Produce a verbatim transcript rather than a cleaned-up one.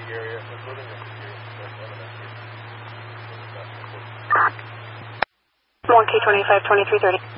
area, including the security elementary. one K twenty-five, twenty-three thirty.